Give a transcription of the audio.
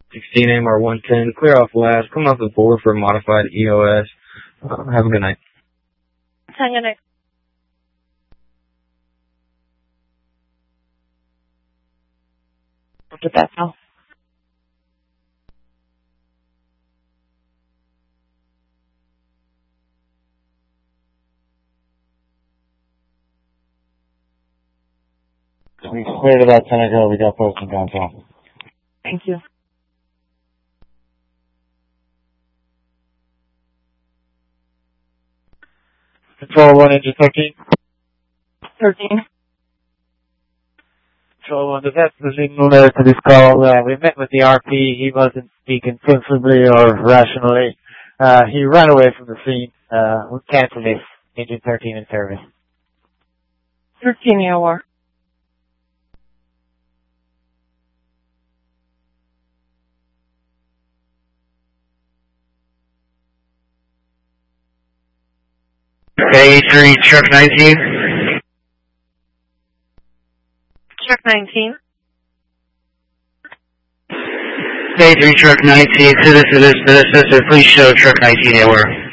16 AMR 110, clear off last, come off the board for a modified EOS. Have a good night. Have a good night. I'll get that now. We cleared about 10 ago. We got posting downtown. Thank you. Control 1, engine 13. 13. Control 1, that's the signal there to this call. We met with the RP. He wasn't speaking sensibly or rationally. He ran away from the scene. We canceled this. Engine 13 in service. 13 AOR. A3, truck 19. Truck 19. A3, truck 19, citizen, please show truck 19 anywhere.